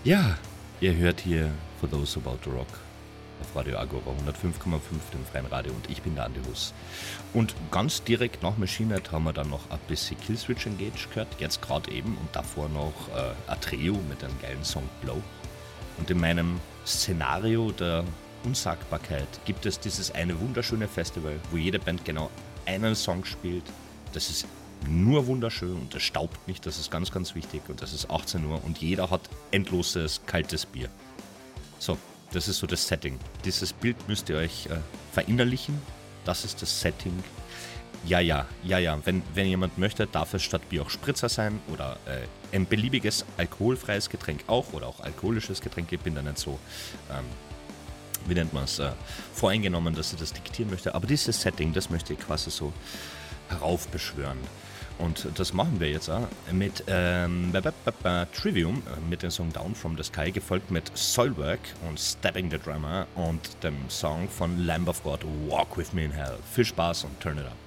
Ja, ihr hört hier For Those About to Rock auf Radio Agora 105,5, dem freien Radio, und ich bin der Andi Huss. Und ganz direkt nach Machine Head haben wir dann noch ein bisschen Killswitch Engage gehört, jetzt gerade eben, und davor noch Atreo mit einem geilen Song Blow. Und in meinem Szenario der Unsagbarkeit gibt es dieses eine wunderschöne Festival, wo jede Band genau einen Song spielt. Das ist nur wunderschön und es staubt nicht, das ist ganz, ganz wichtig, und das ist 18 Uhr und jeder hat endloses kaltes Bier. So, das ist so das Setting. Dieses Bild müsst ihr euch verinnerlichen. Das ist das Setting. Ja. Wenn jemand möchte, darf es statt Bier auch Spritzer sein oder ein beliebiges alkoholfreies Getränk auch oder auch alkoholisches Getränk. Ich bin da nicht so, wie nennt man es, voreingenommen, dass ich das diktieren möchte. Aber dieses Setting, das möchte ich quasi so heraufbeschwören. Und das machen wir jetzt auch mit Trivium, mit dem Song Down from the Sky, gefolgt mit Soilwork und Stabbing the Drummer und dem Song von Lamb of God, Walk With Me in Hell. Viel Spaß und turn it up.